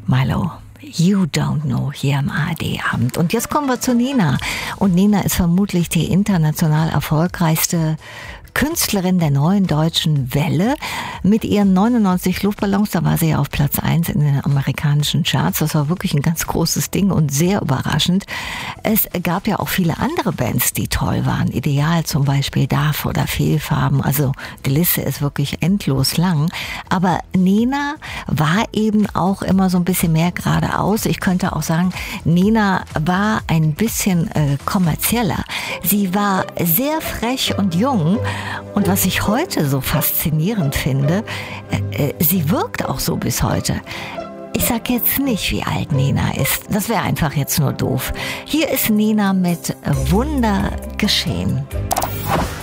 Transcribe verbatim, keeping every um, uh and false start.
Milo, You Don't Know, hier im A R D-Abend. Und jetzt kommen wir zu Nena. Und Nena ist vermutlich die international erfolgreichste Künstlerin der neuen deutschen Welle. Mit ihren neunundneunzig Luftballons, da war sie ja auf Platz eins in den amerikanischen Charts. Das war wirklich ein ganz großes Ding und sehr überraschend. Es gab ja auch viele andere Bands, die toll waren. Ideal zum Beispiel, D A F oder Fehlfarben. Also die Liste ist wirklich endlos lang. Aber Nena war eben auch immer so ein bisschen mehr geradeaus. Ich könnte auch sagen, Nena war ein bisschen äh, kommerzieller. Sie war sehr frech und jung. Und was ich heute so faszinierend finde, äh, sie wirkt auch so bis heute. Ich sag jetzt nicht, wie alt Nena ist. Das wäre einfach jetzt nur doof. Hier ist Nena mit Wunder geschehen.